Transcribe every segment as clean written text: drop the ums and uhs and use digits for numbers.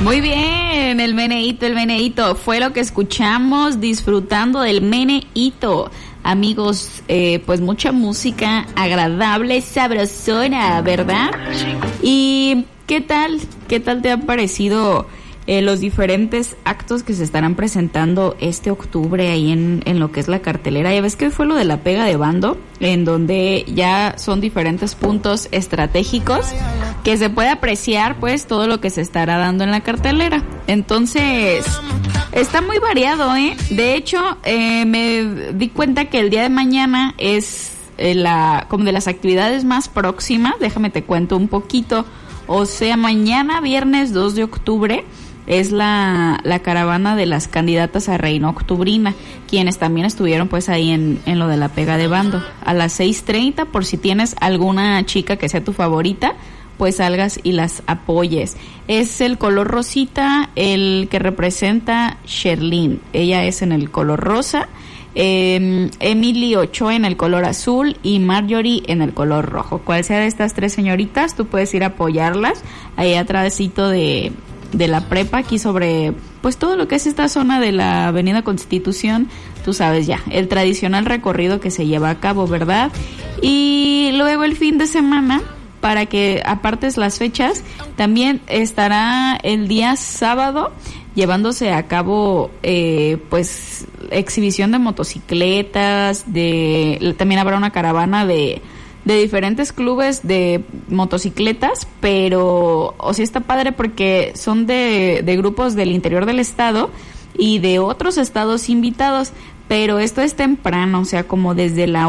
Muy bien, el meneíto. Fue lo que escuchamos, disfrutando del meneíto. Amigos, pues mucha música agradable, sabrosona, ¿verdad? ¿Y qué tal te han parecido los diferentes actos que se estarán presentando este octubre ahí en lo que es la cartelera? Ya ves que fue lo de la pega de bando, en donde ya son diferentes puntos estratégicos que se puede apreciar pues todo lo que se estará dando en la cartelera. Entonces, está muy variado, ¿eh? De hecho, me di cuenta que el día de mañana es como de las actividades más próximas. Déjame te cuento un poquito. O sea, mañana, viernes 2 de octubre, es la caravana de las candidatas a Reina Octubrina, quienes también estuvieron pues ahí en lo de la pega de bando. A las 6:30, por si tienes alguna chica que sea tu favorita, pues salgas y las apoyes. Es el color rosita el que representa Sherlyn. Ella es en el color rosa, Emily Ochoa en el color azul y Marjorie en el color rojo. Cual sea de estas tres señoritas, tú puedes ir a apoyarlas ahí atrásito de la prepa, aquí sobre pues todo lo que es esta zona de la Avenida Constitución. Tú sabes ya, el tradicional recorrido que se lleva a cabo, ¿verdad? Y luego el fin de semana, para que apartes las fechas, también estará el día sábado llevándose a cabo pues exhibición de motocicletas, también habrá una caravana de diferentes clubes de motocicletas, pero o sea está padre porque son de grupos del interior del estado y de otros estados invitados, pero esto es temprano, o sea como desde la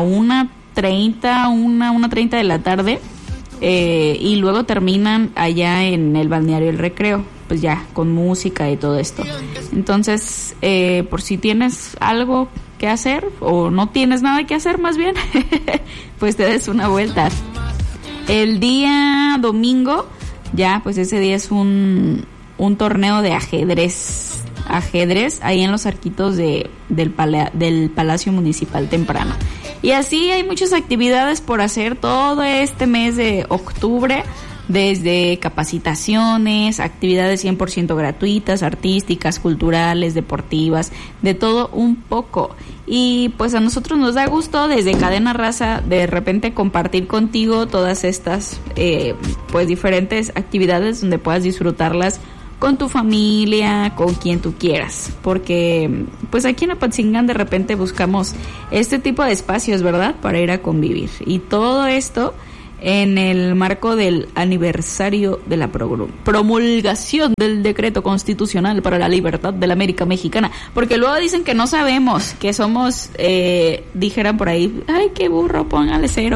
1:30 de la tarde. Y luego terminan allá en el balneario El Recreo, pues ya con música y todo esto. Entonces, por si tienes algo que hacer o no tienes nada que hacer más bien, pues te des una vuelta. El día domingo, ya pues ese día es un torneo de ajedrez ahí en los arquitos del Palacio Municipal temprano. Y así hay muchas actividades por hacer todo este mes de octubre, desde capacitaciones, actividades 100% gratuitas, artísticas, culturales, deportivas, de todo un poco. Y pues a nosotros nos da gusto desde Cadena Raza de repente compartir contigo todas estas pues diferentes actividades donde puedas disfrutarlas con tu familia, con quien tú quieras, porque pues aquí en Apatzingán de repente buscamos este tipo de espacios, ¿verdad?, para ir a convivir, y todo esto en el marco del aniversario de la promulgación del decreto constitucional para la libertad de la América Mexicana, porque luego dicen que no sabemos, que somos, dijeran por ahí, ay, qué burro, póngale 0,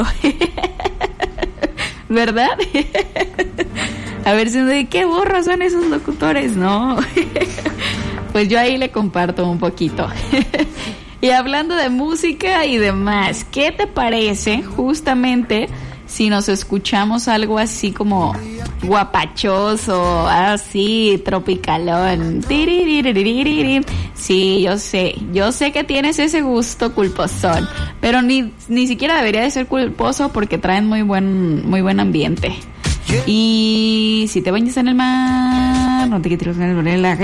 ¿verdad? A ver si qué burros son esos locutores, ¿no? Pues yo ahí le comparto un poquito. Y hablando de música y demás, ¿qué te parece justamente si nos escuchamos algo así como guapachoso, así, tropicalón? Sí, yo sé que tienes ese gusto culposón, pero ni siquiera debería de ser culposo porque traen muy buen ambiente. Y si te bañas en el mar, no te quites en la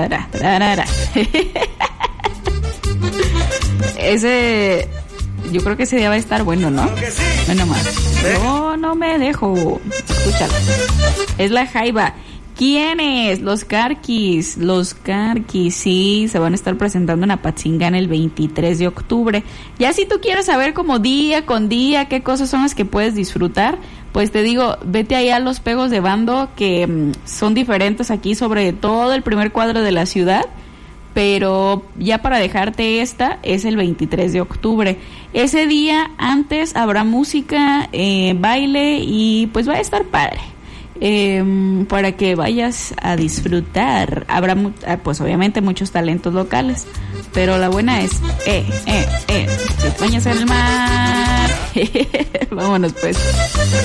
ese, yo creo que ese día va a estar bueno, ¿no? Bueno, más. No me dejo. Escúchalo. Es la Jaiba. ¿Quiénes? Los Carquis, sí, se van a estar presentando en Apatzingán el 23 de octubre. Ya si tú quieres saber como día con día qué cosas son las que puedes disfrutar, pues te digo, vete allá a los pegos de bando que son diferentes aquí sobre todo el primer cuadro de la ciudad, pero ya para dejarte esta es el 23 de octubre. Ese día antes habrá música, baile y pues va a estar padre. Para que vayas a disfrutar. Habrá pues obviamente muchos talentos locales, pero la buena es si te bañas en el mar. Vámonos pues.